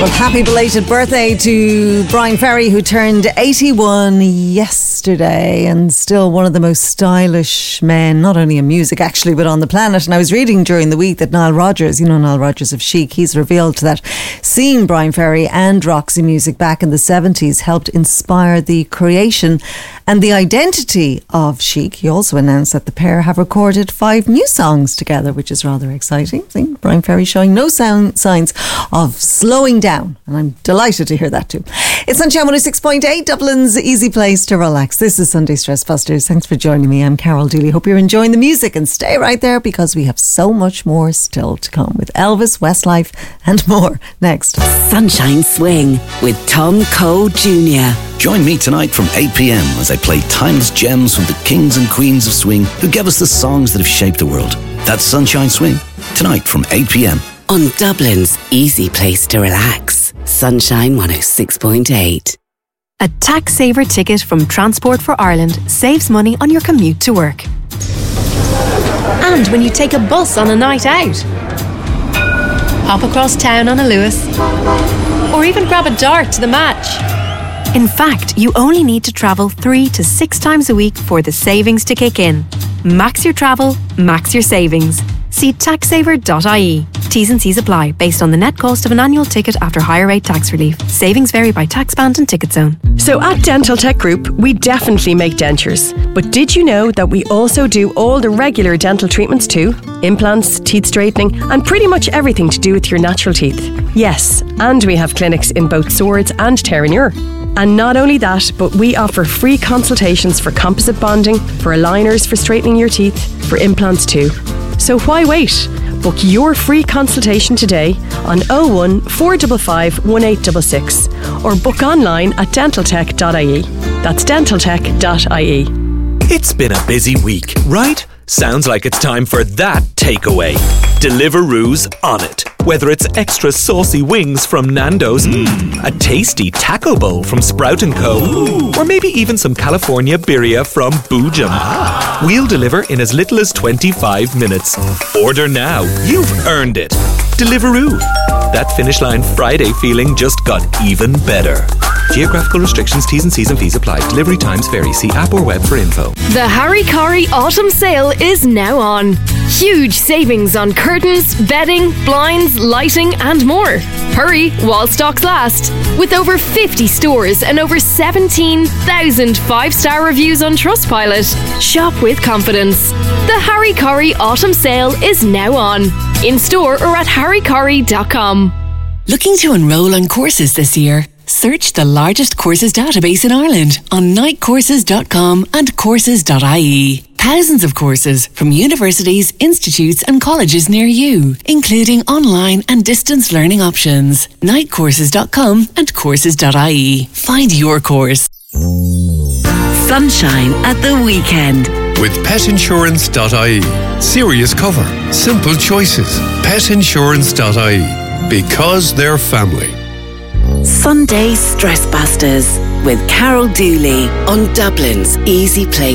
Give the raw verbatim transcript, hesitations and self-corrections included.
Well, happy belated birthday to Brian Ferry, who turned eighty-one yesterday and still one of the most stylish men, not only in music actually, but on the planet. And I was reading during the week that Nile Rodgers, you know Nile Rodgers of Chic, he's revealed that seeing Brian Ferry and Roxy Music back in the seventies helped inspire the creation and the identity of Chic. He also announced that the pair have recorded five new songs together, which is rather exciting. I think Brian Ferry showing no sound signs of slowing down. And I'm delighted to hear that too. It's Sunshine one oh six point eight, Dublin's easy place to relax. This is Sunday Stress Busters. Thanks for joining me. I'm Carol Dooley. Hope you're enjoying the music, and stay right there because we have so much more still to come with Elvis, Westlife and more next. Sunshine Swing with Tom Cole Junior Join me tonight from eight p.m. as I play timeless gems from the kings and queens of swing who gave us the songs that have shaped the world. That's Sunshine Swing, tonight from eight p.m. on Dublin's easy place to relax. Sunshine one oh six point eight. A tax saver ticket from Transport for Ireland saves money on your commute to work. And when you take a bus on a night out. Hop across town on a Lewis. Or even grab a dart to the match. In fact, you only need to travel three to six times a week for the savings to kick in. Max your travel, max your savings. See tax saver dot I E. T's and C's apply based on the net cost of an annual ticket after higher rate tax relief. Savings vary by tax band and ticket zone. So at Dental Tech Group, we definitely make dentures. But did you know that we also do all the regular dental treatments too? Implants, teeth straightening, and pretty much everything to do with your natural teeth. Yes, and we have clinics in both Swords and Terenure. And not only that, but we offer free consultations for composite bonding, for aligners for straightening your teeth, for implants too. So why wait? Book your free consultation today on oh one, four five five, one eight six six or book online at dental tech dot I E. That's dental tech dot I E. It's been a busy week, right? Sounds like it's time for that takeaway. Deliveroo's on it. Whether it's extra saucy wings from Nando's, mm. a tasty taco bowl from Sprout and Co, Ooh. Or maybe even some California birria from Boojum. Ah. We'll deliver in as little as twenty-five minutes. Order now. You've earned it. Deliveroo. That Finish Line Friday feeling just got even better. Geographical restrictions, T's and C's and fees apply. Delivery times vary. See app or web for info. The Harry Corey Autumn Sale is now on. Huge savings on curtains, bedding, blinds, lighting and more. Hurry while stocks last. With over fifty stores and over seventeen thousand five-star reviews on Trustpilot. Shop with confidence. The Harry Corey Autumn Sale is now on. In store or at harry corey dot com. Looking to enrol on courses this year? Search the largest courses database in Ireland on night courses dot com and courses dot I E. Thousands of courses from universities, institutes and colleges near you, including online and distance learning options. night courses dot com and courses dot I E. Find your course. Sunshine at the weekend. With pet insurance dot I E. Serious cover. Simple choices. pet insurance dot I E. Because they're family. Sunday Stress Busters with Carol Dooley on Dublin's easy place